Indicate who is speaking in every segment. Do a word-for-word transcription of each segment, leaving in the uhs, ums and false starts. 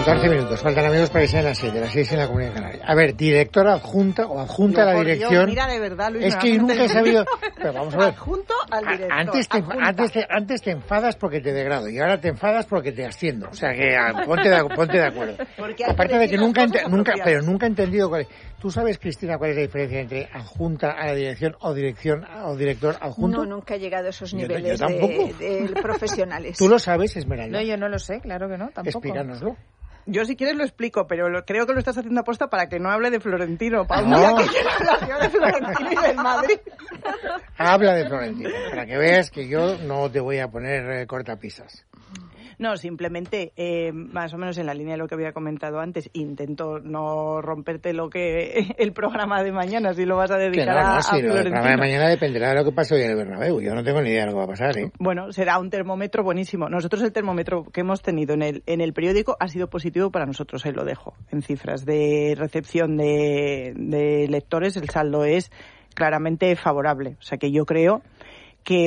Speaker 1: catorce minutos, faltan amigos para que sean las siete, las seis en la Comunidad Canaria. A ver, directora adjunta o adjunta a la dirección.
Speaker 2: Dios, mira, de verdad, Luis,
Speaker 1: es que nunca he sabido. Pero vamos a ver.
Speaker 2: Adjunto al director.
Speaker 1: Antes te, antes, te, antes te enfadas porque te degrado y ahora te enfadas porque te asciendo. O sea que ponte de, ponte de acuerdo. Aparte de que nunca, ente, nunca, pero nunca he entendido cuál es. ¿Tú sabes, Cristina, cuál es la diferencia entre adjunta a la dirección o dirección o director adjunto?
Speaker 3: No, nunca he llegado a esos
Speaker 1: yo,
Speaker 3: niveles
Speaker 1: yo
Speaker 3: de, de profesionales.
Speaker 1: ¿Tú lo sabes, Esmeralda?
Speaker 4: No, yo no lo sé, claro que no, tampoco.
Speaker 1: Explícanoslo.
Speaker 2: Yo si quieres lo explico, pero lo, creo que lo estás haciendo aposta para que no hable de Florentino. Para un
Speaker 1: no.
Speaker 2: día que quiera hablar yo de Florentino y del Madrid.
Speaker 1: Habla de Florentino, para que veas que yo no te voy a poner eh, cortapisas.
Speaker 2: No, simplemente, eh, más o menos en la línea de lo que había comentado antes, intento no romperte lo que el programa de mañana, si lo vas a dedicar
Speaker 1: no, no,
Speaker 2: a,
Speaker 1: sí,
Speaker 2: a
Speaker 1: el
Speaker 2: Florentino.
Speaker 1: programa de mañana dependerá de lo que pase hoy en el Bernabéu. Yo no tengo ni idea de lo que va a pasar, ¿eh?
Speaker 2: Bueno, será un termómetro buenísimo. Nosotros el termómetro que hemos tenido en el en el periódico ha sido positivo para nosotros, ahí lo dejo. En cifras de recepción de, de lectores, el saldo es claramente favorable. O sea que yo creo que,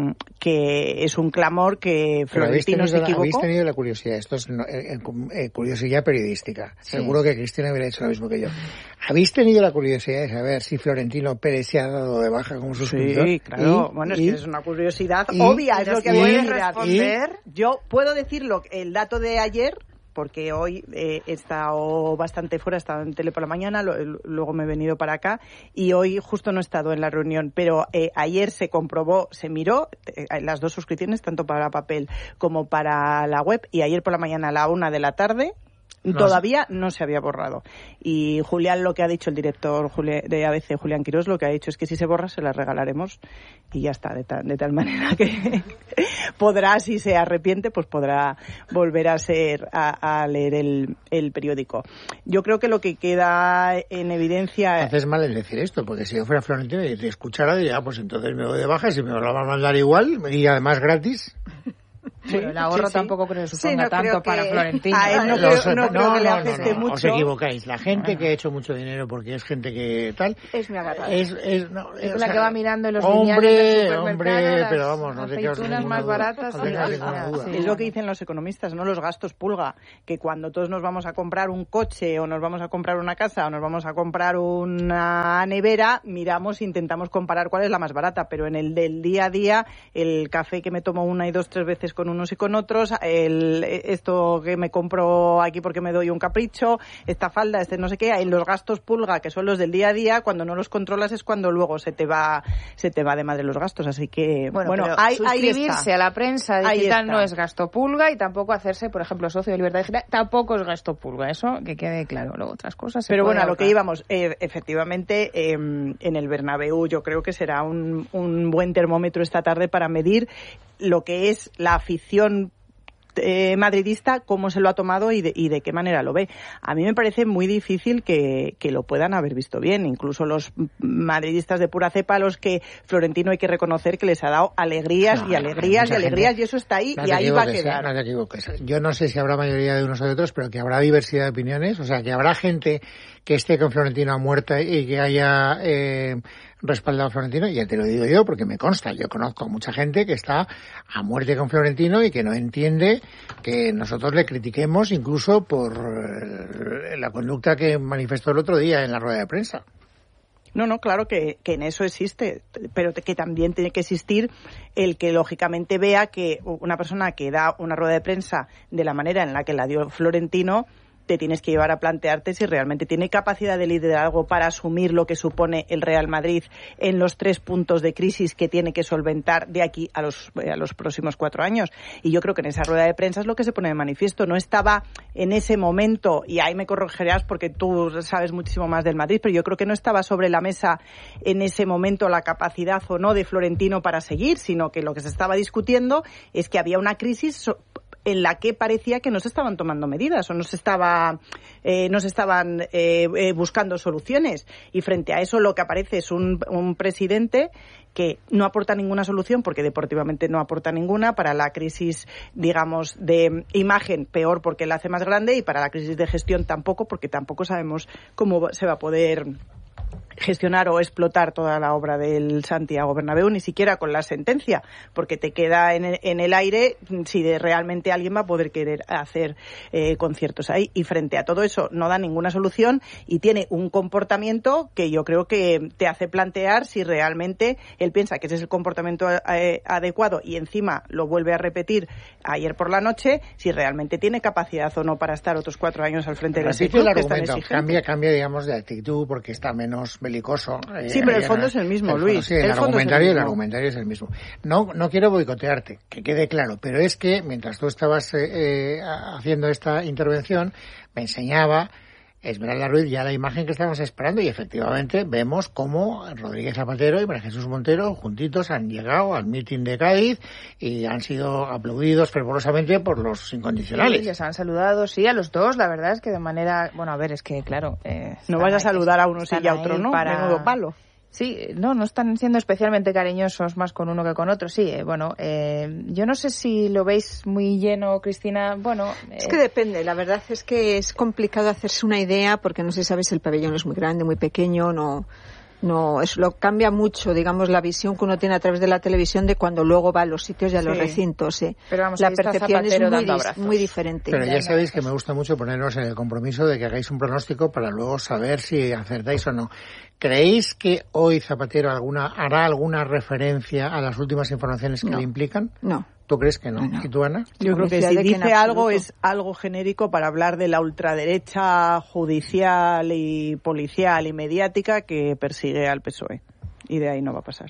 Speaker 2: que es un clamor que Florentino se equivocó.
Speaker 1: Habéis tenido la curiosidad, esto es eh, eh, curiosidad periodística, sí. Seguro que Cristina hubiera hecho lo mismo que yo. ¿Habéis tenido la curiosidad de saber si Florentino Pérez se ha dado de baja como suscriptor?
Speaker 2: Sí, claro,
Speaker 1: y,
Speaker 2: bueno, es
Speaker 1: y,
Speaker 2: que es una curiosidad
Speaker 1: y,
Speaker 2: obvia, es lo que voy a
Speaker 4: responder.
Speaker 2: Yo puedo decirlo, el dato de ayer, porque hoy eh, he estado bastante fuera, he estado en tele por la mañana, lo, luego me he venido para acá y hoy justo no he estado en la reunión, pero eh, ayer se comprobó, se miró eh, las dos suscripciones, tanto para papel como para la web, y ayer por la mañana a la una de la tarde No todavía sé. no se había borrado. Y Julián, lo que ha dicho el director de A B C, Julián Quirós, lo que ha dicho es que si se borra se la regalaremos y ya está, de tal, de tal manera que podrá, si se arrepiente, pues podrá volver a ser a, a leer el, el periódico. Yo creo que lo que queda en evidencia...
Speaker 1: Haces mal en decir esto, porque si yo fuera Florentino y te escuchara, diría, pues entonces me voy de baja, si me lo van a mandar igual y además gratis...
Speaker 4: Sí, bueno, el ahorro sí, sí. tampoco creo que suponga
Speaker 2: sí, no
Speaker 4: tanto
Speaker 2: que...
Speaker 4: para Florentino.
Speaker 2: A él no,
Speaker 1: Los,
Speaker 2: creo, no, no creo que le afecte
Speaker 1: no,
Speaker 2: mucho.
Speaker 1: Os equivocáis. La gente bueno. que ha hecho mucho dinero porque es gente que tal...
Speaker 3: Es mi agarrada.
Speaker 1: Es, es, no,
Speaker 4: es
Speaker 1: o
Speaker 4: la
Speaker 1: sea,
Speaker 4: que va mirando en los
Speaker 1: hombre,
Speaker 4: del
Speaker 1: hombre,
Speaker 4: las
Speaker 1: pero vamos, no sé qué os
Speaker 4: más
Speaker 1: duda,
Speaker 4: baratas.
Speaker 1: no
Speaker 4: Sí,
Speaker 2: sí. Es lo que dicen los economistas, ¿no? Los gastos pulga. Que cuando todos nos vamos a comprar un coche o nos vamos a comprar una casa o nos vamos a comprar una nevera, miramos e intentamos comparar cuál es la más barata. Pero en el del día a día, el café que me tomo una y dos, tres veces con unos y con otros, el, esto que me compro aquí porque me doy un capricho, esta falda, este no sé qué, en los gastos pulga, que son los del día a día, cuando no los controlas es cuando luego se te va se te va de madre los gastos, así que
Speaker 4: bueno,
Speaker 2: bueno
Speaker 4: hay,
Speaker 2: suscribirse
Speaker 4: ahí está. a la prensa digital no es gasto pulga y tampoco hacerse, por ejemplo, socio de Libertad Digital tampoco es gasto pulga, eso que quede claro. Luego otras cosas
Speaker 2: pero bueno, a lo que íbamos, eh, efectivamente eh, en el Bernabéu yo creo que será un, un buen termómetro esta tarde para medir lo que es la afición Eh, madridista, cómo se lo ha tomado y de, y de qué manera lo ve. A mí me parece muy difícil que, que lo puedan haber visto bien, incluso los madridistas de pura cepa, a los que Florentino hay que reconocer que les ha dado alegrías no, y alegrías y alegrías gente, y eso está ahí no y ahí va a quedar.
Speaker 1: No te equivoques. Yo no sé si habrá mayoría de unos o de otros, pero que habrá diversidad de opiniones, o sea, que habrá gente que esté con Florentino a muerte y que haya eh, respaldado a Florentino, y ya te lo digo yo porque me consta, yo conozco a mucha gente que está a muerte con Florentino y que no entiende que nosotros le critiquemos incluso por eh, la conducta que manifestó el otro día en la rueda de prensa.
Speaker 2: No, no, claro que, que en eso existe, pero que también tiene que existir el que lógicamente vea que una persona que da una rueda de prensa de la manera en la que la dio Florentino, te tienes que llevar a plantearte si realmente tiene capacidad de liderazgo para asumir lo que supone el Real Madrid en los tres puntos de crisis que tiene que solventar de aquí a los, a los próximos cuatro años. Y yo creo que en esa rueda de prensa es lo que se pone de manifiesto. No estaba en ese momento, y ahí me corregirás porque tú sabes muchísimo más del Madrid, pero yo creo que no estaba sobre la mesa en ese momento la capacidad o no de Florentino para seguir, sino que lo que se estaba discutiendo es que había una crisis en la que parecía que no se estaban tomando medidas o no se estaba eh, no se estaban eh, eh, buscando soluciones, y frente a eso lo que aparece es un, un presidente que no aporta ninguna solución porque deportivamente no aporta ninguna, para la crisis, digamos, de imagen peor porque la hace más grande, y para la crisis de gestión tampoco, porque tampoco sabemos cómo se va a poder gestionar o explotar toda la obra del Santiago Bernabéu, ni siquiera con la sentencia, porque te queda en el, en el aire si de realmente alguien va a poder querer hacer eh, conciertos ahí. Y frente a todo eso no da ninguna solución y tiene un comportamiento que yo creo que te hace plantear si realmente él piensa que ese es el comportamiento eh, adecuado y encima lo vuelve a repetir ayer por la noche, si realmente tiene capacidad o no para estar otros cuatro años al frente de la
Speaker 1: club, que es tan exigente. Cambia, cambia, digamos, de actitud porque está menos belicoso.
Speaker 2: Sí, pero el fondo es el mismo, Luis.
Speaker 1: Fondo, sí, el, el argumentario, el argumentario es el mismo. No, no quiero boicotearte, que quede claro, pero es que mientras tú estabas eh, haciendo esta intervención, me enseñaba Esmeralda Ruiz ya la imagen que estábamos esperando y efectivamente vemos cómo Rodríguez Zapatero y María Jesús Montero juntitos han llegado al mitin de Cádiz y han sido aplaudidos fervorosamente por los incondicionales.
Speaker 4: Sí, les han saludado, sí, a los dos, la verdad es que de manera, bueno, a ver, es que claro... Eh,
Speaker 2: no vas a saludar a uno sí y a otro no, para... menudo palo.
Speaker 4: Sí, no, no están siendo especialmente cariñosos más con uno que con otro. Sí, eh, bueno, eh, yo no sé si lo veis muy lleno, Cristina. Bueno,
Speaker 3: eh... es que depende. La verdad es que es complicado hacerse una idea porque no se sabe si el pabellón es muy grande, muy pequeño, no. No, eso lo cambia mucho, digamos, la visión que uno tiene a través de la televisión de cuando luego va a los sitios y a los sí. recintos. ¿eh?
Speaker 4: Pero vamos,
Speaker 3: la percepción es muy,
Speaker 4: dis,
Speaker 3: muy diferente.
Speaker 1: Pero ya sabéis que me gusta mucho ponernos en el compromiso de que hagáis un pronóstico para luego saber si acertáis o no. ¿Creéis que hoy Zapatero alguna hará alguna referencia a las últimas informaciones que
Speaker 3: no.
Speaker 1: le implican?
Speaker 3: No.
Speaker 1: ¿Tú crees que no? no, no. ¿Y tú, Ana?
Speaker 2: Yo creo que si dice algo es algo genérico para hablar de la ultraderecha judicial y policial y mediática que persigue al P S O E. Y de ahí no va a pasar.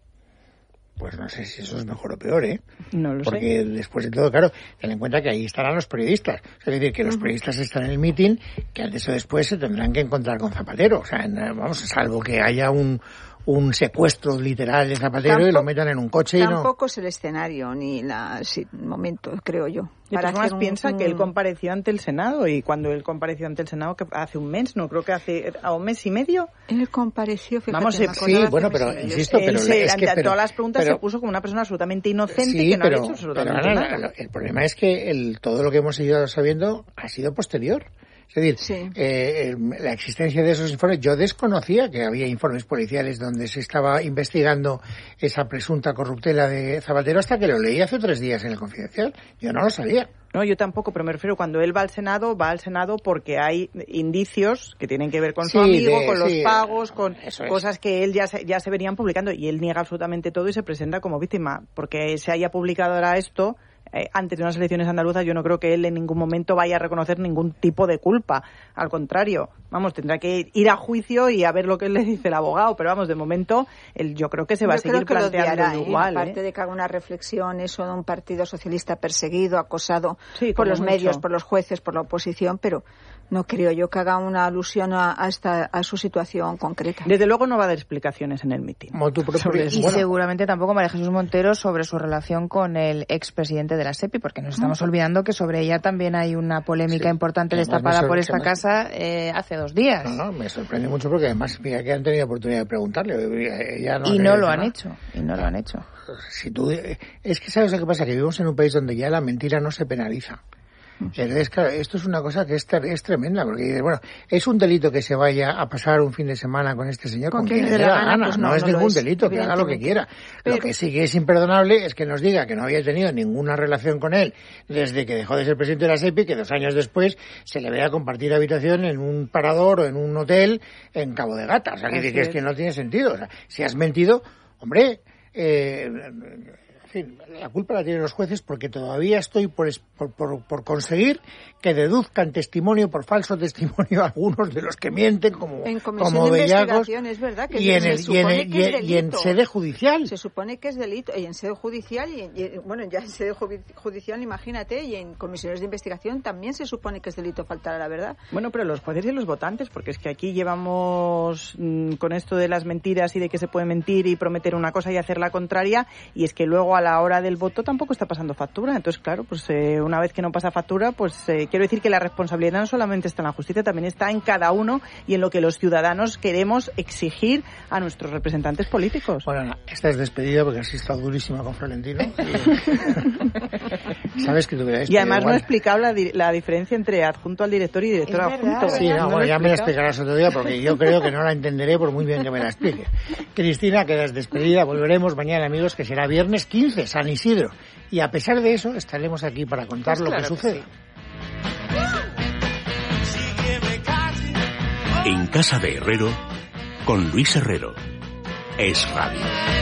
Speaker 1: Pues no sé si eso es mejor o peor, ¿eh?
Speaker 2: No lo
Speaker 1: Porque
Speaker 2: sé.
Speaker 1: Porque después de todo, claro, ten en cuenta que ahí estarán los periodistas. Es decir, que los periodistas están en el mitin, que antes o después se tendrán que encontrar con Zapatero. O sea, vamos, salvo que haya un... un secuestro literal de Zapatero tampoco, y lo metan en un coche y no...
Speaker 3: Tampoco es el escenario ni la, sí, el momento, creo yo.
Speaker 2: Y además un, piensa un... que él compareció ante el Senado y cuando él compareció ante el Senado que hace un mes, no creo que hace a un mes y medio.
Speaker 3: Él compareció, fíjate,
Speaker 2: vamos,
Speaker 3: me
Speaker 1: sí, bueno, pero insisto, pero
Speaker 2: se,
Speaker 1: es que
Speaker 2: ante
Speaker 1: pero,
Speaker 2: todas las preguntas
Speaker 1: pero,
Speaker 2: se puso como una persona absolutamente inocente
Speaker 1: sí,
Speaker 2: que no
Speaker 1: pero,
Speaker 2: ha hecho absolutamente
Speaker 1: pero,
Speaker 2: nada.
Speaker 1: Ana, el problema es que el, todo lo que hemos ido sabiendo ha sido posterior. Es decir,
Speaker 3: sí.
Speaker 1: eh, la existencia de esos informes, yo desconocía que había informes policiales donde se estaba investigando esa presunta corruptela de Zapatero hasta que lo leí hace tres días en el Confidencial. Yo no lo sabía.
Speaker 2: No, yo tampoco, pero me refiero cuando él va al Senado, va al Senado porque hay indicios que tienen que ver con
Speaker 1: sí,
Speaker 2: su amigo,
Speaker 1: de,
Speaker 2: con los
Speaker 1: sí,
Speaker 2: pagos, con cosas
Speaker 1: es.
Speaker 2: que él ya se, ya se venían publicando y él niega absolutamente todo y se presenta como víctima. Porque se haya publicado ahora esto... Eh, antes de unas elecciones andaluzas yo no creo que él en ningún momento vaya a reconocer ningún tipo de culpa. Al contrario, vamos, tendrá que ir a juicio y a ver lo que le dice el abogado, pero vamos, de momento él, yo creo que se va
Speaker 3: yo
Speaker 2: a seguir planteando
Speaker 3: odiará,
Speaker 2: igual.
Speaker 3: ¿eh? Aparte
Speaker 2: ¿eh?
Speaker 3: de que haga una reflexión eso de un partido socialista perseguido, acosado
Speaker 2: sí,
Speaker 3: por los
Speaker 2: mucho.
Speaker 3: medios, por los jueces, por la oposición, pero no creo yo que haga una alusión a, a, esta, a su situación concreta.
Speaker 2: Desde luego no va a dar explicaciones en el mitin.
Speaker 4: Y bueno. seguramente tampoco María Jesús Montero sobre su relación con el expresidente de la SEPI, porque nos estamos no. olvidando que sobre ella también hay una polémica sí. importante destapada por esta más... casa eh, hace dos días.
Speaker 1: No, no, me sorprende mucho porque además mira que han tenido oportunidad de preguntarle. Ella no
Speaker 4: y no lo han nada. hecho, y no lo han hecho.
Speaker 1: Si tú, es que sabes lo que pasa, que vivimos en un país donde ya la mentira no se penaliza. Entonces, claro, esto es una cosa que es, es tremenda, porque bueno, es un delito que se vaya a pasar un fin de semana con este señor, con, con quien le dé la gana, gana. Pues no, no es no ningún es, delito, que haga lo que quiera. Pero... Lo que sí que es imperdonable es que nos diga que no había tenido ninguna relación con él desde que dejó de ser presidente de la SEPI, que dos años después se le vea compartir habitación en un parador o en un hotel en Cabo de Gata. O sea, que, que es que no tiene sentido. O sea, si has mentido, hombre... Eh, la culpa la tienen los jueces porque todavía estoy por, por, por, por conseguir que deduzcan testimonio por falso testimonio algunos de los que mienten como,
Speaker 3: en
Speaker 1: como
Speaker 3: de
Speaker 1: bellacos
Speaker 3: es verdad que
Speaker 1: y, en el, y, en el, y, en, y en sede judicial.
Speaker 3: Se supone que es delito y en sede judicial y, y bueno, ya en sede judicial imagínate y en comisiones de investigación también se supone que es delito faltar a la verdad.
Speaker 2: Bueno, pero los jueces y los votantes, porque es que aquí llevamos mmm, con esto de las mentiras y de que se puede mentir y prometer una cosa y hacer la contraria y es que luego a la hora del voto tampoco está pasando factura. Entonces, claro, pues eh, una vez que no pasa factura, pues eh, quiero decir que la responsabilidad no solamente está en la justicia, también está en cada uno y en lo que los ciudadanos queremos exigir a nuestros representantes políticos.
Speaker 1: Bueno, no, esta es despedida porque has estado durísima con Florentino. Sabes que te hubiera
Speaker 2: Y además
Speaker 1: igual.
Speaker 2: no he explicado la, la diferencia entre adjunto al director y director
Speaker 4: Es
Speaker 2: adjunto.
Speaker 4: verdad,
Speaker 1: Sí, no,
Speaker 4: no
Speaker 1: bueno,
Speaker 4: lo
Speaker 1: ya me la
Speaker 4: explica.
Speaker 1: explicarás otro día porque yo creo que no la entenderé por muy bien que me la explique. Cristina, quedas despedida. Volveremos mañana, amigos, que será viernes quince, San Isidro. Y a pesar de eso, estaremos aquí para contar
Speaker 4: Pues
Speaker 1: lo
Speaker 4: claro
Speaker 1: que
Speaker 4: que
Speaker 1: sucede.
Speaker 4: Sí.
Speaker 5: En casa de Herrero, con Luis Herrero. Es Radio.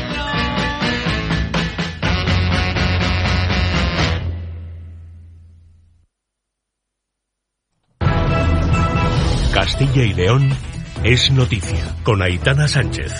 Speaker 5: Castilla y León es noticia, con Aitana Sánchez.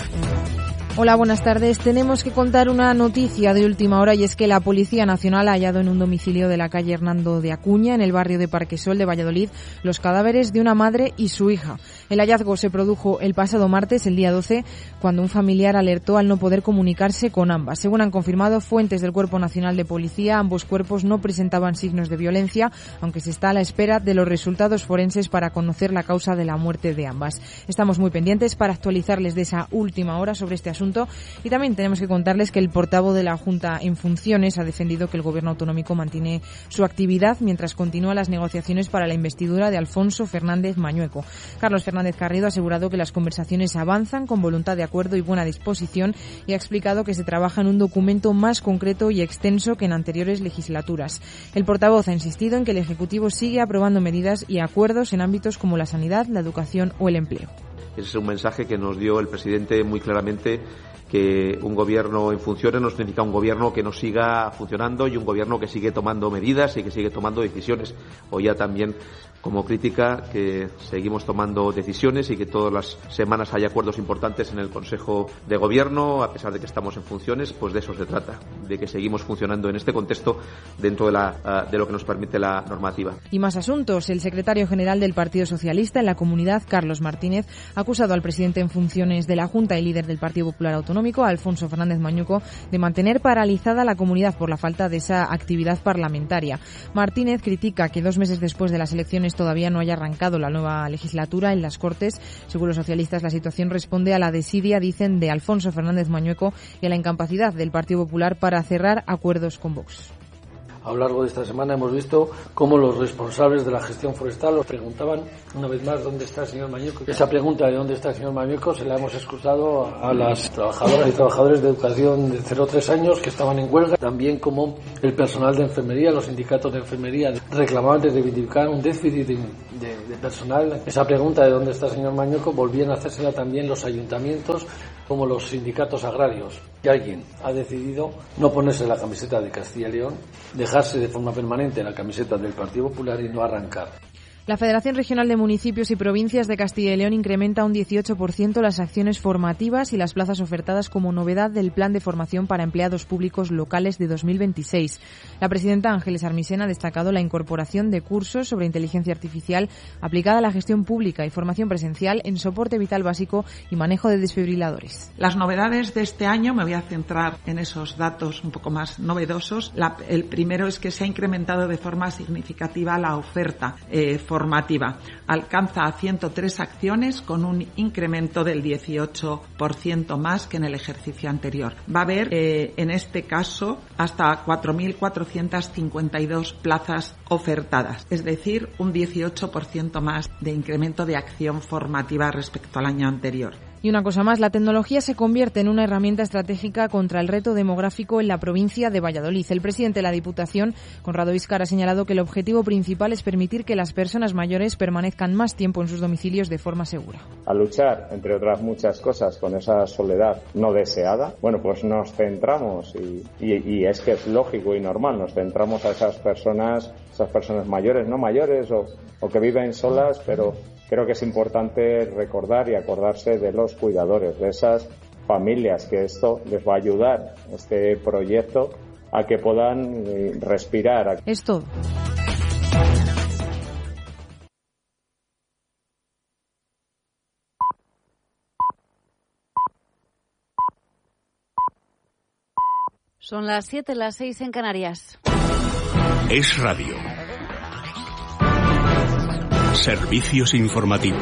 Speaker 6: Hola, buenas tardes. Tenemos que contar una noticia de última hora y es que la Policía Nacional ha hallado en un domicilio de la calle Hernando de Acuña, en el barrio de Parquesol de Valladolid, los cadáveres de una madre y su hija. El hallazgo se produjo el pasado martes, el día doce, cuando un familiar alertó al no poder comunicarse con ambas. Según han confirmado fuentes del Cuerpo Nacional de Policía, ambos cuerpos no presentaban signos de violencia, aunque se está a la espera de los resultados forenses para conocer la causa de la muerte de ambas. Estamos muy pendientes para actualizarles de esa última hora sobre este asunto. Y también tenemos que contarles que el portavoz de la Junta en funciones ha defendido que el Gobierno autonómico mantiene su actividad mientras continúan las negociaciones para la investidura de Alfonso Fernández Mañueco. Carlos Fernández Carrido ha asegurado que las conversaciones avanzan con voluntad de acuerdo y buena disposición y ha explicado que se trabaja en un documento más concreto y extenso que en anteriores legislaturas. El portavoz ha insistido en que el Ejecutivo sigue aprobando medidas y acuerdos en ámbitos como la sanidad, la educación o el empleo.
Speaker 7: Ese es un mensaje que nos dio el presidente muy claramente, que un gobierno en funciones no significa un gobierno que no siga funcionando y un gobierno que sigue tomando medidas y que sigue tomando decisiones. Oía también como crítica que seguimos tomando decisiones y que todas las semanas hay acuerdos importantes en el Consejo de Gobierno, a pesar de que estamos en funciones, pues de eso se trata, de que seguimos funcionando en este contexto dentro de, la, de lo que nos permite la normativa.
Speaker 6: Y más asuntos. El secretario general del Partido Socialista en la Comunidad, Carlos Martínez, ha acusado al presidente en funciones de la Junta y líder del Partido Popular Autonómico, Alfonso Fernández Mañueco, de mantener paralizada la comunidad por la falta de esa actividad parlamentaria. Martínez critica que dos meses después de las elecciones todavía no haya arrancado la nueva legislatura en las Cortes. Según los socialistas, la situación responde a la desidia, dicen, de Alfonso Fernández Mañueco y a la incapacidad del Partido Popular para cerrar acuerdos con Vox.
Speaker 8: A lo largo de esta semana hemos visto cómo los responsables de la gestión forestal nos preguntaban una vez más dónde está el señor Mañueco. Esa pregunta de dónde está el señor Mañueco se la hemos escuchado a las trabajadoras y trabajadores de educación de cero a tres años que estaban en huelga, también como el personal de enfermería, los sindicatos de enfermería reclamaban de reivindicar un déficit de, de, de personal. Esa pregunta de dónde está el señor Mañueco volvían a hacérsela también los ayuntamientos como los sindicatos agrarios. Que alguien ha decidido no ponerse la camiseta de Castilla y León, dejarse de forma permanente la camiseta del Partido Popular y no arrancar.
Speaker 6: La Federación Regional de Municipios y Provincias de Castilla y León incrementa un dieciocho por ciento las acciones formativas y las plazas ofertadas como novedad del Plan de Formación para Empleados Públicos Locales de dos mil veintiséis. La presidenta Ángeles Armisen ha destacado la incorporación de cursos sobre inteligencia artificial aplicada a la gestión pública y formación presencial en soporte vital básico y manejo de desfibriladores.
Speaker 9: Las novedades de este año, me voy a centrar en esos datos un poco más novedosos. La, el primero es que se ha incrementado de forma significativa la oferta eh, formativa. Alcanza a ciento tres acciones con un incremento del dieciocho por ciento más que en el ejercicio anterior. Va a haber, eh, en este caso, hasta cuatro mil cuatrocientas cincuenta y dos plazas ofertadas, es decir, un dieciocho por ciento más de incremento de acción formativa respecto al año anterior.
Speaker 6: Y una cosa más, la tecnología se convierte en una herramienta estratégica contra el reto demográfico en la provincia de Valladolid. El presidente de la Diputación, Conrado Íscar, ha señalado que el objetivo principal es permitir que las personas mayores permanezcan más tiempo en sus domicilios de forma segura.
Speaker 10: A luchar, entre otras muchas cosas, con esa soledad no deseada, bueno, pues nos centramos, y, y, y es que es lógico y normal, nos centramos a esas personas, esas personas mayores, no mayores o, o que viven solas, pero creo que es importante recordar y acordarse de los cuidadores, de esas familias, que esto les va a ayudar, este proyecto, a que puedan respirar.
Speaker 6: Es todo.
Speaker 11: Son las siete, las seis en Canarias.
Speaker 5: Es Radio. Servicios informativos.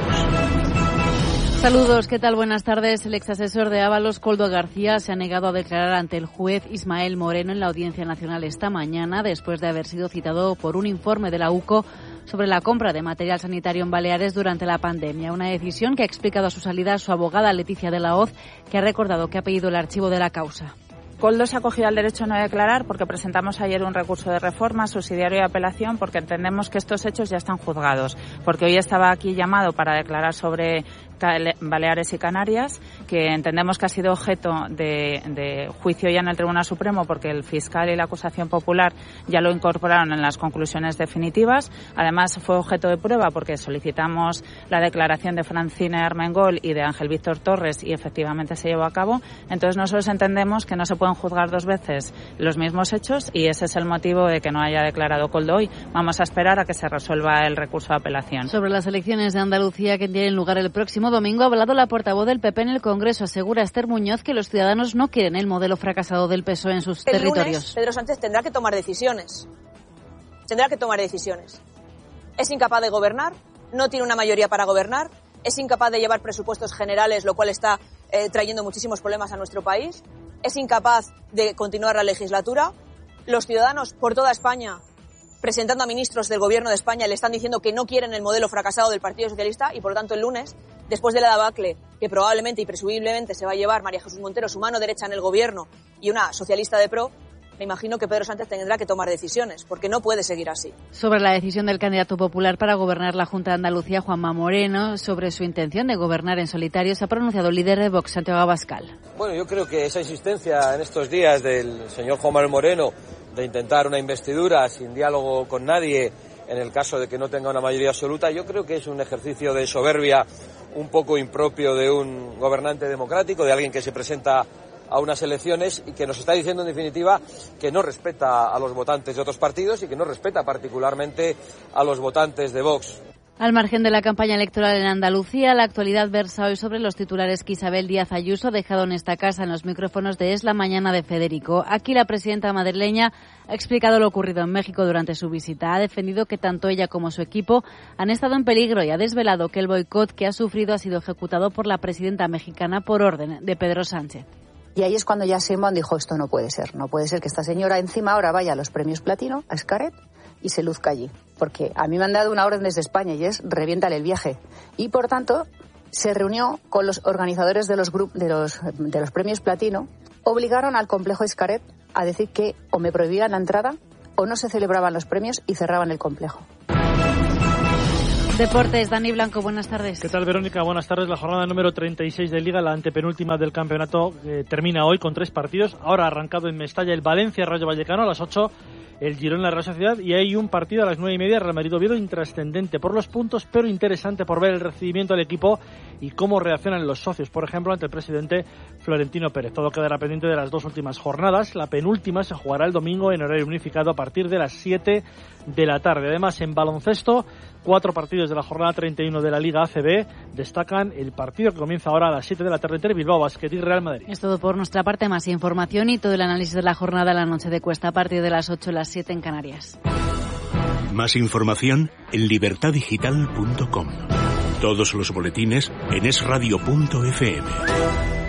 Speaker 11: Saludos, ¿qué tal? Buenas tardes. El exasesor de Ábalos, Koldo García, se ha negado a declarar ante el juez Ismael Moreno en la Audiencia Nacional esta mañana, después de haber sido citado por un informe de la U C O sobre la compra de material sanitario en Baleares durante la pandemia. Una decisión que ha explicado a su salida su abogada Leticia de la Hoz, que ha recordado que ha pedido el archivo de la causa.
Speaker 12: Koldo se ha acogido al derecho a no declarar porque presentamos ayer un recurso de reforma, subsidiario y apelación, porque entendemos que estos hechos ya están juzgados. Porque hoy estaba aquí llamado para declarar sobre Baleares y Canarias, que entendemos que ha sido objeto de, de juicio ya en el Tribunal Supremo, porque el fiscal y la acusación popular ya lo incorporaron en las conclusiones definitivas. Además, fue objeto de prueba porque solicitamos la declaración de Francina Armengol y de Ángel Víctor Torres y efectivamente se llevó a cabo. Entonces, nosotros entendemos que no se pueden juzgar dos veces los mismos hechos y ese es el motivo de que no haya declarado Koldo hoy. Vamos a esperar a que se resuelva el recurso de apelación.
Speaker 11: Sobre las elecciones de Andalucía que tienen lugar el próximo domingo, ha hablado la portavoz del P P en el Congreso. Asegura Esther Muñoz que los ciudadanos no quieren el modelo fracasado del P S O E en sus
Speaker 13: el
Speaker 11: territorios.
Speaker 13: Lunes, Pedro Sánchez tendrá que tomar decisiones. Tendrá que tomar decisiones. Es incapaz de gobernar, no tiene una mayoría para gobernar, es incapaz de llevar presupuestos generales, lo cual está eh, trayendo muchísimos problemas a nuestro país. Es incapaz de continuar la legislatura. Los ciudadanos por toda España, presentando a ministros del Gobierno de España, le están diciendo que no quieren el modelo fracasado del Partido Socialista y, por lo tanto, el lunes, después de la debacle que probablemente y presumiblemente se va a llevar María Jesús Montero, su mano derecha en el Gobierno, y una socialista de pro, me imagino que Pedro Sánchez tendrá que tomar decisiones, porque no puede seguir así.
Speaker 11: Sobre la decisión del candidato popular para gobernar la Junta de Andalucía, Juanma Moreno, sobre su intención de gobernar en solitario, se ha pronunciado el líder de Vox, Santiago Abascal.
Speaker 14: Bueno, yo creo que esa insistencia en estos días del señor Juan Manuel Moreno de intentar una investidura sin diálogo con nadie, en el caso de que no tenga una mayoría absoluta, yo creo que es un ejercicio de soberbia un poco impropio de un gobernante democrático, de alguien que se presenta a unas elecciones y que nos está diciendo en definitiva que no respeta a los votantes de otros partidos y que no respeta particularmente a los votantes de Vox.
Speaker 11: Al margen de la campaña electoral en Andalucía, la actualidad versa hoy sobre los titulares que Isabel Díaz Ayuso ha dejado en esta casa en los micrófonos de Es la Mañana de Federico. Aquí la presidenta madrileña ha explicado lo ocurrido en México durante su visita. Ha defendido que tanto ella como su equipo han estado en peligro y ha desvelado que el boicot que ha sufrido ha sido ejecutado por la presidenta mexicana por orden de Pedro Sánchez.
Speaker 15: Y ahí es cuando ya Sheinbaum dijo, esto no puede ser, no puede ser que esta señora encima ahora vaya a los premios Platino, a Xcaret, y se luzca allí. Porque a mí me han dado una orden desde España y es reviéntale el viaje. Y por tanto, se reunió con los organizadores de los, grup- de los, de los premios Platino, obligaron al complejo Xcaret a decir que o me prohibían la entrada o no se celebraban los premios y cerraban el complejo.
Speaker 11: Deportes, Dani Blanco, buenas tardes.
Speaker 16: ¿Qué tal, Verónica? Buenas tardes. La jornada número treinta y seis de Liga, la antepenúltima del campeonato, eh, termina hoy con tres partidos. Ahora ha arrancado en Mestalla el Valencia-Rayo Vallecano a las ocho, el Girona Real Sociedad, y hay un partido a las nueve y media, Real Madrid-Oviedo, intrascendente por los puntos, pero interesante por ver el recibimiento del equipo y cómo reaccionan los socios, por ejemplo, ante el presidente Florentino Pérez. Todo quedará pendiente de las dos últimas jornadas. La penúltima se jugará el domingo en horario unificado a partir de las siete de la tarde. Además, en baloncesto, cuatro partidos de la jornada treinta y uno de la Liga A C B destacan el partido que comienza ahora a las siete de la tarde entre Bilbao Basket y Real Madrid.
Speaker 11: Es todo por nuestra parte. Más información y todo el análisis de la jornada la noche de Cuesta a partir de las ocho, las siete en Canarias.
Speaker 5: Más información en libertad digital punto com. Todos los boletines en es radio punto efe eme.